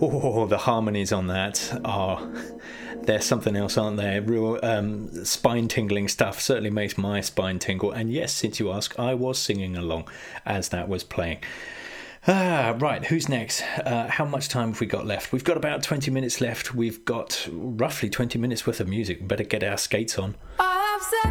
Oh, the harmonies on that are... They're something else, aren't they? Real spine-tingling stuff. Certainly makes my spine tingle. And yes, since you ask, I was singing along as that was playing. Right, who's next? How much time have we got left? We've got about 20 minutes left. We've got roughly 20 minutes worth of music. We better get our skates on. I've said